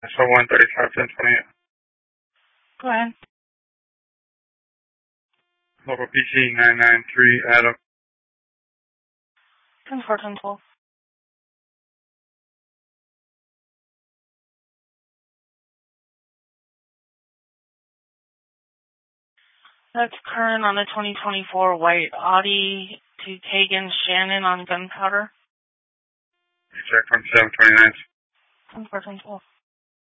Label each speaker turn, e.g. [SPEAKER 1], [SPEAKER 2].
[SPEAKER 1] So 135, 1028.
[SPEAKER 2] Go ahead.
[SPEAKER 1] Local PC 993, Adam.
[SPEAKER 2] 10-4, 10-12. That's current on the 2024 white Audi to Kagan Shannon on gunpowder.
[SPEAKER 1] Check from 729.
[SPEAKER 2] 10-4, 10-12.